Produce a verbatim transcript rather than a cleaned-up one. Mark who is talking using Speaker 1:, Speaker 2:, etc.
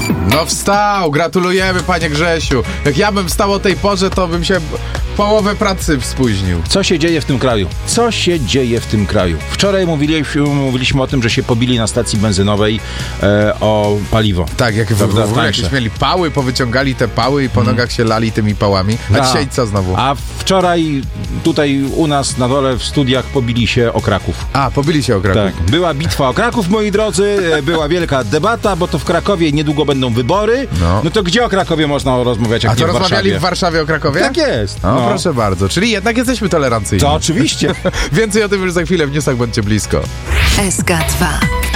Speaker 1: No wstał, gratulujemy, panie Grzesiu. Jak ja bym wstał o tej porze, to bym się połowę pracy spóźnił.
Speaker 2: Co się dzieje w tym kraju? Co się dzieje w tym kraju? Wczoraj mówiliśmy, mówiliśmy o tym, że się pobili na stacji benzynowej e, o paliwo.
Speaker 1: Tak, jak w, w ogóle jakieś mieli pały, powyciągali te pały i po mm. nogach się lali tymi pałami. A, a dzisiaj co znowu?
Speaker 2: A wczoraj tutaj u nas na dole w studiach pobili się o Kraków.
Speaker 1: A, pobili się o Kraków.
Speaker 2: Tak. Była bitwa o Kraków, moi drodzy, była wielka debata, bo to w Krakowie niedługo będą wybory. No, no to gdzie o Krakowie można rozmawiać, jak
Speaker 1: A
Speaker 2: nie
Speaker 1: to
Speaker 2: w
Speaker 1: rozmawiali
Speaker 2: Warszawie?
Speaker 1: w Warszawie o Krakowie?
Speaker 2: Tak jest.
Speaker 1: No,
Speaker 2: no.
Speaker 1: proszę bardzo. Czyli jednak jesteśmy tolerancyjni.
Speaker 2: To oczywiście.
Speaker 1: Więcej o tym już za chwilę w newsach, bądźcie blisko.
Speaker 3: S K dwa.